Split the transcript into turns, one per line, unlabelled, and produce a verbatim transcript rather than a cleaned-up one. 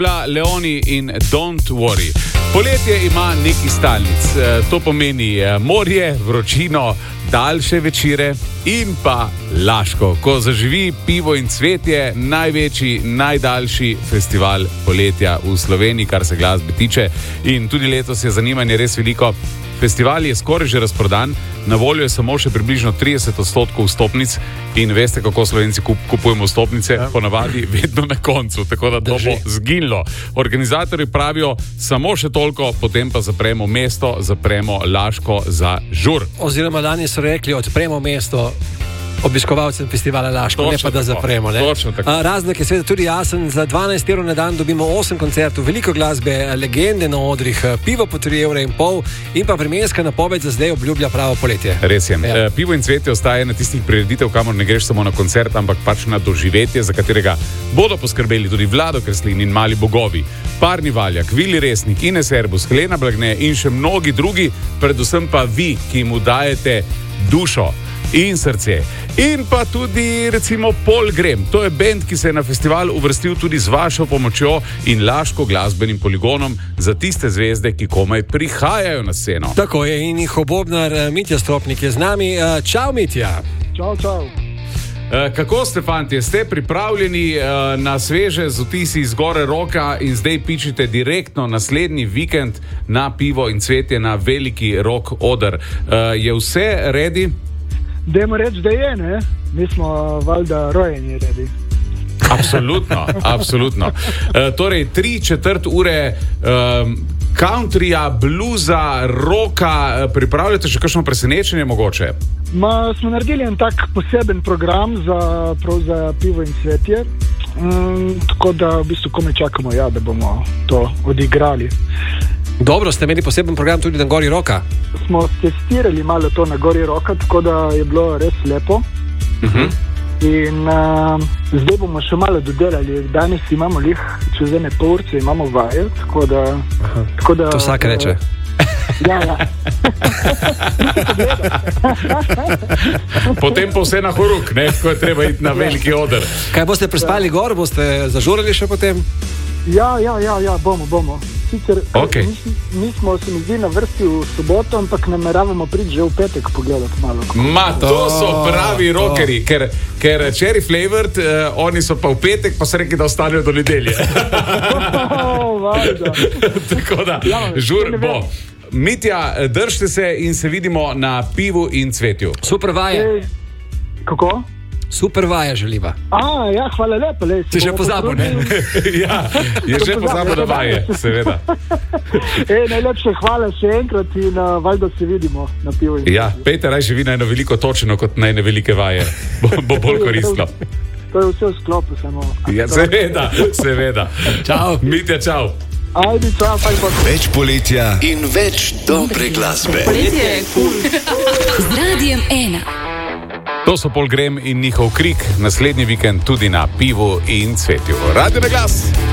Leoni in Don't Worry. Poletje ima neki stalnic. To pomeni morje, vročino, daljše večere in pa Laško, ko zaživi Pivo in cvetje, največji, najdaljši festival poletja v Sloveniji, kar se glasbe tiče. In tudi letos je zanimanje res veliko. Festival je skoraj že razprodan, na voljo je samo še približno trideset odstotkov vstopnic in veste, kako Slovenci kupujemo vstopnice, ja. Ponavadi vedno na koncu, tako da to bo zginilo. Organizatorji pravijo samo še toliko, potem pa zapremo mesto, zapremo Laško za žur.
Oziroma danes so rekli, odpremo mesto obiskovalcem festivala Laško,
točno
ne pa da
tako,
zapremo. Ne? A, razlog je seveda tudi jasen, za dvanajst evrov na dan dobimo osem koncertov, veliko glasbe, legende na odrih, pivo po tri evre in pol in pa vremenska napoved za zdaj obljublja pravo poletje.
Res je.
Ja.
Pivo in cvetje ostaje na tistih prireditev, kamor ne greš samo na koncert, ampak pač na doživetje, za katerega bodo poskrbeli tudi Vlado Kreslin in Mali bogovi, Parni Valjak, Vili Resnik, Ines Erbus, Helena Blagne in še mnogi drugi, predvsem pa vi, ki mu dajete dušo in srce. In pa tudi recimo Pol Grem. To je bend, ki se je na festival uvrstil tudi z vašo pomočjo in Laško glasbenim poligonom za tiste zvezde, ki komaj prihajajo na sceno.
Tako je, in njihov bobnar Mitja Stropnik je z nami. Čau, Mitja.
Čau, čau.
Kako ste, fantje? Ste pripravljeni na sveže z vtisi iz Gore Roka in zdaj pičite direktno naslednji vikend na Pivo in cvetje na veliki rock oder? Je vse ready?
Dajmo reči, da je, ne? Mi smo valjda rojeni redi.
Absolutno, absolutno. E, torej, tri četrt ure um, countryja, bluza, rocka, pripravljate še kakšno presenečenje mogoče?
Ma, smo naredili en tak poseben program za, prav za Pivo in cvetje, um, tako da v bistvu komaj čakamo, ja, da bomo to odigrali.
Dobro, ste imeli poseben program tudi na Gori Roka?
Smo testirali malo to na Gori Roka, tako da je bilo res lepo.
Uh-huh.
In uh, zdaj bomo še malo dodelali. Danes imamo lih čez ene pol urce, imamo vaje, tako da... Tako da
to vsak reče.
Ja, ja.
Potem pa vse na horuk, ne? Ko je treba iti na veliki oder.
Kaj boste prespali gor, boste zažurali še potem?
Ja, ja, ja, ja, bomo, bomo. Sicer,
okay.
mi, mi smo se mi zdi na vrsti v soboto, ampak nameravamo priti že v petek pogledati malo.
Ma, to so pravi rockeri, ker, ker Cherry Flavored, eh, oni so pa v petek, pa so rekli, da ostanejo do nedelje.
Oh,
tako da, ja, žur bo. Mitja, držite se in se vidimo na Pivu in cvetju.
Super vaje.
Ej, kako?
Super vaja želiva.
A, ja, hvala lepa. Le,
si že pozabil, ne?
Ja, je že pozabil na vaje, seveda.
Ej, najlepše hvala še enkrat in uh, valjda se vidimo na Pivu.
Ja, pejte raje vi na eno veliko točeno, kot na ene velike vaje. Bo, bo bolj koristno.
To je vse v sklopu samo.
Ja, seveda, seveda.
Čau.
Mitja, čau.
Ajde, čau, pa in pa.
Več poletja in več dobre glasbe.
Poletje je cool. Z Radijem ena.
To so Pol Grem in njihov krik naslednji vikend tudi na Pivu in cvetju. Radio na glas!